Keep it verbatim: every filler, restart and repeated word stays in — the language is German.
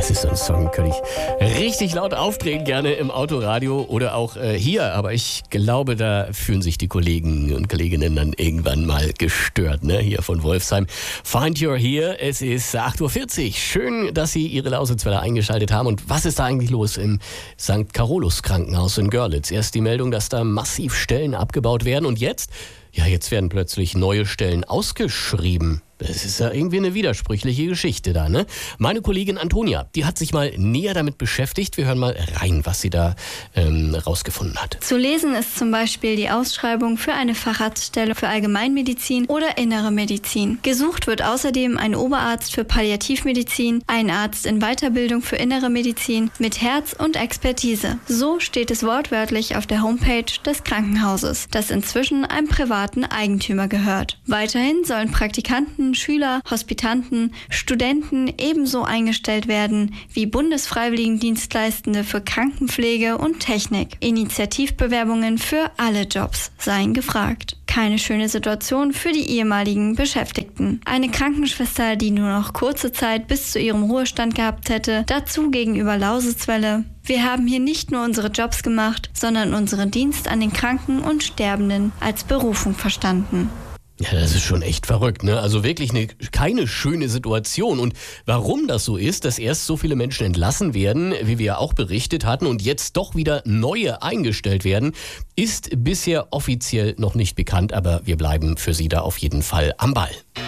Das ist so ein Song, den könnte ich richtig laut aufdrehen, gerne im Autoradio oder auch äh, hier. Aber ich glaube, da fühlen sich die Kollegen und Kolleginnen dann irgendwann mal gestört, ne? Hier von Wolfsheim. Find You're Here, es ist acht Uhr vierzig. Schön, dass Sie Ihre Lausitzwelle eingeschaltet haben. Und was ist da eigentlich los im Sankt Carolus Krankenhaus in Görlitz? Erst die Meldung, dass da massiv Stellen abgebaut werden und jetzt, ja, jetzt werden plötzlich neue Stellen ausgeschrieben. Das ist ja irgendwie eine widersprüchliche Geschichte da, ne? Meine Kollegin Antonia, die hat sich mal näher damit beschäftigt. Wir hören mal rein, was sie da ähm, rausgefunden hat. Zu lesen ist zum Beispiel die Ausschreibung für eine Facharztstelle für Allgemeinmedizin oder Innere Medizin. Gesucht wird außerdem ein Oberarzt für Palliativmedizin, ein Arzt in Weiterbildung für Innere Medizin mit Herz und Expertise. So steht es wortwörtlich auf der Homepage des Krankenhauses, das inzwischen einem privaten Eigentümer gehört. Weiterhin sollen Praktikanten, Schüler, Hospitanten, Studenten ebenso eingestellt werden wie Bundesfreiwilligendienstleistende für Krankenpflege und Technik. Initiativbewerbungen für alle Jobs seien gefragt. Keine schöne Situation für die ehemaligen Beschäftigten. Eine Krankenschwester, die nur noch kurze Zeit bis zu ihrem Ruhestand gehabt hätte, dazu gegenüber Lausitzwelle: Wir haben hier nicht nur unsere Jobs gemacht, sondern unseren Dienst an den Kranken und Sterbenden als Berufung verstanden. Ja, das ist schon echt verrückt, ne? Also wirklich eine, keine schöne Situation. Und warum das so ist, dass erst so viele Menschen entlassen werden, wie wir ja auch berichtet hatten, und jetzt doch wieder neue eingestellt werden, ist bisher offiziell noch nicht bekannt. Aber wir bleiben für Sie da auf jeden Fall am Ball.